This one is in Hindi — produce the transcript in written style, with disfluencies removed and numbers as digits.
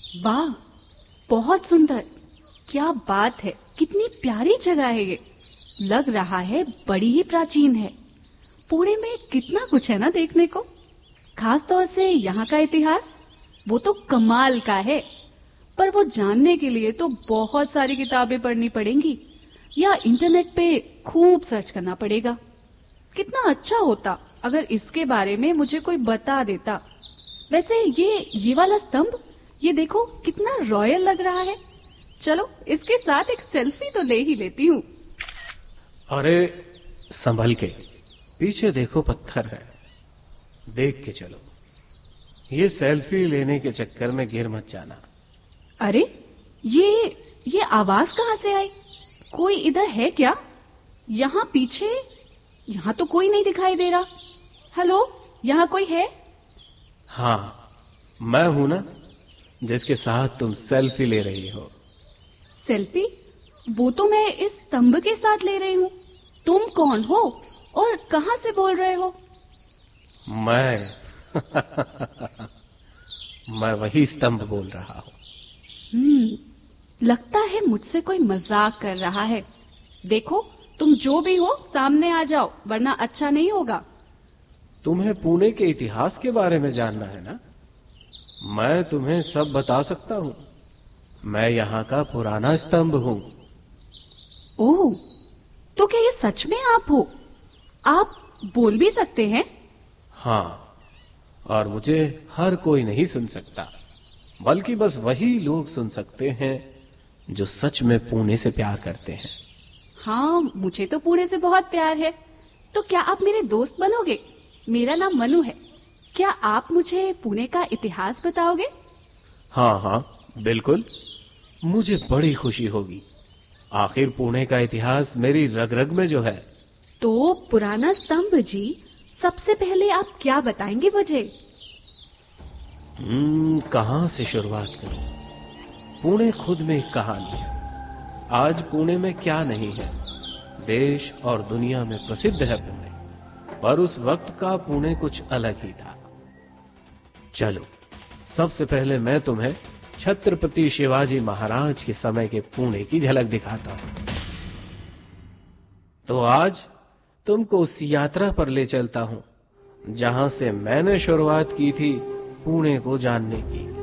वाह, बहुत सुंदर। क्या बात है, कितनी प्यारी जगह है ये। लग रहा है बड़ी ही प्राचीन है। पुणे में कितना कुछ है ना देखने को। खास तौर से यहाँ का इतिहास, वो तो कमाल का है। पर वो जानने के लिए तो बहुत सारी किताबें पढ़नी पड़ेंगी या इंटरनेट पे खूब सर्च करना पड़ेगा। कितना अच्छा होता अगर इसके बारे में मुझे कोई बता देता। वैसे ये वाला स्तंभ, ये देखो कितना रॉयल लग रहा है। चलो इसके साथ एक सेल्फी तो ले ही लेती हूँ। अरे संभल के, पीछे देखो पत्थर है, देख के चलो। ये सेल्फी लेने के चक्कर में गिर मत जाना। अरे ये आवाज कहाँ से आई? कोई इधर है क्या? यहाँ पीछे, यहाँ तो कोई नहीं दिखाई दे रहा। हेलो, यहाँ कोई है? हाँ, मैं हूं ना, जिसके साथ तुम सेल्फी ले रही हो। सेल्फी? वो तो मैं इस स्तंभ के साथ ले रही हूँ। तुम कौन हो और कहाँ से बोल रहे हो? मैं मैं वही स्तंभ बोल रहा हूँ। लगता है मुझसे कोई मजाक कर रहा है। देखो, तुम जो भी हो सामने आ जाओ, वरना अच्छा नहीं होगा। तुम्हें पुणे के इतिहास के बारे में जानना है ना? मैं तुम्हें सब बता सकता हूँ। मैं यहाँ का पुराना स्तंभ हूँ। ओह, तो क्या ये सच में आप हो? आप बोल भी सकते हैं? हाँ, और मुझे हर कोई नहीं सुन सकता, बल्कि बस वही लोग सुन सकते हैं जो सच में पुणे से प्यार करते हैं। हाँ, मुझे तो पुणे से बहुत प्यार है। तो क्या आप मेरे दोस्त बनोगे? मेरा नाम मनु है। क्या आप मुझे पुणे का इतिहास बताओगे? हाँ हाँ, बिल्कुल, मुझे बड़ी खुशी होगी। आखिर पुणे का इतिहास मेरी रग रग में जो है। तो पुराना स्तंभ जी, सबसे पहले आप क्या बताएंगे मुझे? कहाँ से शुरुआत करूं? पुणे खुद में एक कहानी है। आज पुणे में क्या नहीं है। देश और दुनिया में प्रसिद्ध है पुणे, पर उस वक्त का पुणे कुछ अलग ही था। चलो, सबसे पहले मैं तुम्हें छत्रपति शिवाजी महाराज के समय के पुणे की झलक दिखाता हूं। तो आज तुमको उस यात्रा पर ले चलता हूं जहां से मैंने शुरुआत की थी पुणे को जानने की।